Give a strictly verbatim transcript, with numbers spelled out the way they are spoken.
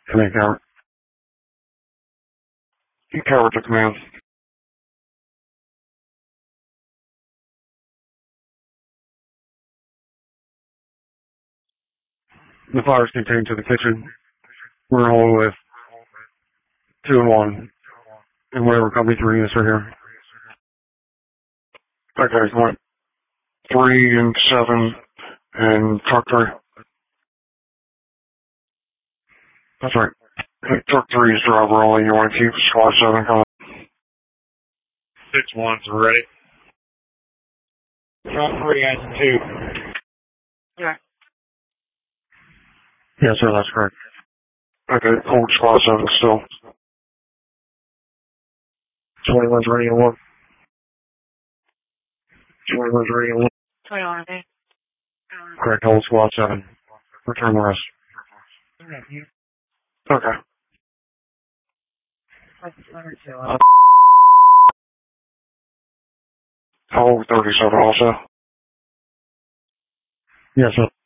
Command Coward. You Coward to command. The fire's contained to the kitchen. We're all with two and one. And whatever company three is right here. Okay, what? Three and seven and truck three. That's right. Okay, truck three is driver only. You want to keep squad seven coming? Six ones ready. Truck three has two. Yeah. Yes, sir, that's correct. Okay, hold squad seven still. twenty-one's ready and one. twenty-one's ready and one. twenty-one, okay. Correct, hold squad seven. Return the rest. Okay. Uh, hold thirty-seven also. Yes, sir.